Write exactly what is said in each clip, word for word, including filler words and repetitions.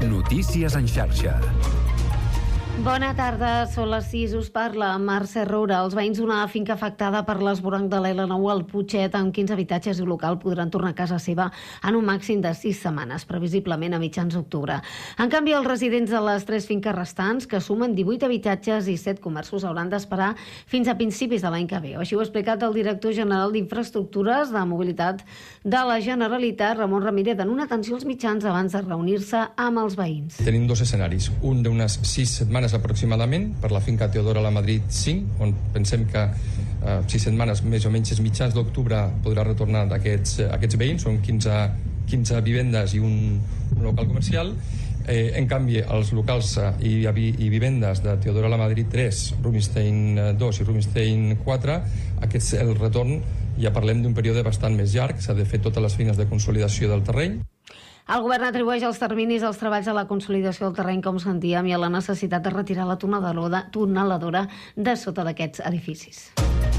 Notícies en xarxa. Bona tarda, són les sis, us parla Mercè Roura. Els veïns d'una finca afectada per l'esvoranc de l'L nou al Putxet, amb quinze habitatges i local, podran tornar a casa seva en un màxim de sis setmanes, previsiblement a mitjans d'octubre. En canvi, els residents de les tres finques restants, que sumen divuit habitatges i set comerços, hauran d'esperar fins a principis de l'any que ve. Així ho ha explicat el director general d'Infraestructures de Mobilitat de la Generalitat, Ramon Ramírez, en una atenció als mitjans abans de reunir-se amb els veïns. Tenim dos escenaris, un d'unes sis setmanes aproximadament per la finca Teodora la Madrid cinc, on pensem que eh, sis setmanes més o menys mitjans d'octubre podrà retornar aquests, aquests veïns, són quinze, quinze vivendes i un, un local comercial. Eh, en canvi, els locals eh, i, i vivendes de Teodora la Madrid tres, Rubinstein dos i Rubinstein quatre, aquests, el retorn ja parlem d'un període bastant més llarg, s'ha de fer totes les feines de consolidació del terreny. El govern atribueix els terminis als treballs de la consolidació del terreny, com sentíem, i a la necessitat de retirar la tuneladora de sota d'aquests edificis.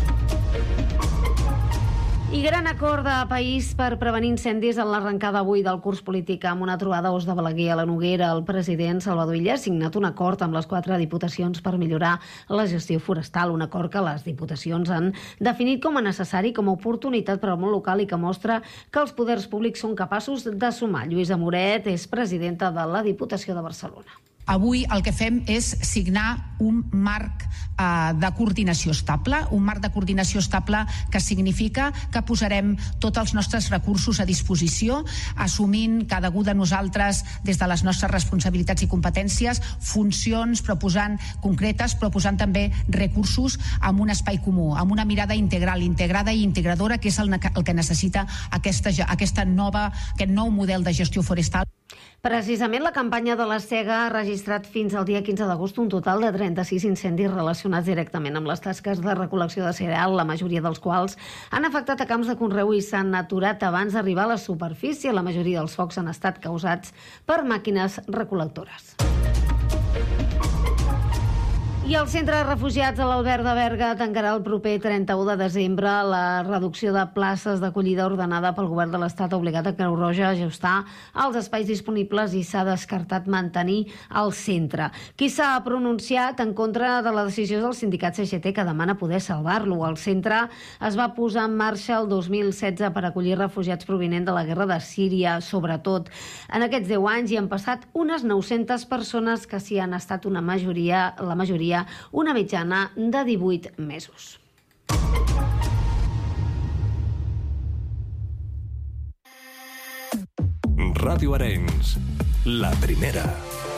I gran acord de país per prevenir incendis en l'arrencada avui del curs polític amb una trobada a Os de Balaguer a la Noguera. El president Salvador Illa ha signat un acord amb les quatre diputacions per millorar la gestió forestal, un acord que les diputacions han definit com a necessari, com a oportunitat per al món local i que mostra que els poders públics són capaços de sumar. Lluïsa Moret és presidenta de la Diputació de Barcelona. Avui el que fem és signar un marc eh, de coordinació estable, un marc de coordinació estable que significa que posarem tots els nostres recursos a disposició, assumint cada un de nosaltres des de les nostres responsabilitats i competències, funcions, proposant concretes, proposant també recursos amb un espai comú, amb una mirada integral, integrada i integradora, que és el, el que necessita aquesta, aquesta nova, aquest nou model de gestió forestal. Precisament la campanya de la Sega ha registrat fins al dia quinze d'agost un total de trenta-sis incendis relacionats directament amb les tasques de recol·lecció de cereal, la majoria dels quals han afectat a camps de conreu i s'han aturat abans d'arribar a la superfície. La majoria dels focs han estat causats per màquines recol·lectores. I el centre de refugiats de l'Alberg de Berga tancarà el proper trenta-u de desembre. La reducció de places d'acollida ordenada pel govern de l'Estat ha obligat a Creu Roja a ajustar els espais disponibles i s'ha descartat mantenir el centre. Qui s'ha pronunciat en contra de la decisió del sindicat C G T, que demana poder salvar-lo? El centre es va posar en marxa el dos mil setze per acollir refugiats provinents de la guerra de Síria, sobretot. En aquests deu anys hi han passat unes nou-centes persones que s'hi han estat una majoria, la majoria una mitjana de divuit mesos. Ràdio Arenys, la primera.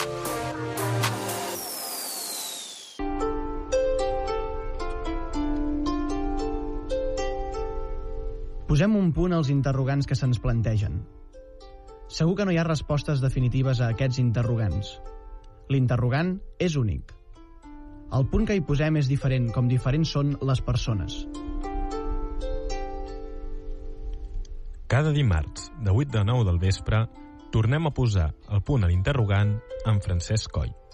Posem un punt als interrogants que se'ns plantegen. Segur que no hi ha respostes definitives a aquests interrogants. L'interrogant és únic. El punt que hi posem és diferent, com diferents són les persones. Cada dimarts, de vuit a nou del vespre, tornem a posar el punt a l'interrogant amb Francesc Coll.